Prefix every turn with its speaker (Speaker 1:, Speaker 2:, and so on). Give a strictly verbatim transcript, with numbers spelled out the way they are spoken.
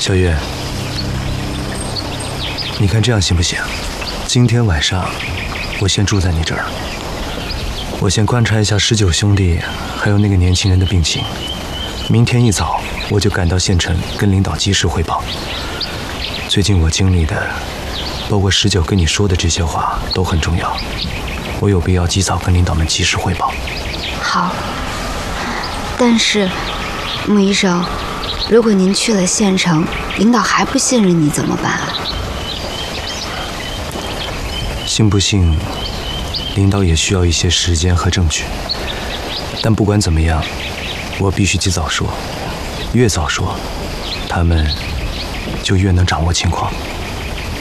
Speaker 1: 小月，你看这样行不行？今天晚上我先住在你这儿，我先观察一下十九兄弟还有那个年轻人的病情。明天一早我就赶到县城跟领导及时汇报。最近我经历的，包括十九跟你说的这些话都很重要，我有必要及早跟领导们及时汇报。
Speaker 2: 好，但是穆医生，如果您去了县城，领导还不信任你怎么办？
Speaker 1: 信不信，领导也需要一些时间和证据。但不管怎么样，我必须及早说，越早说，他们就越能掌握情况。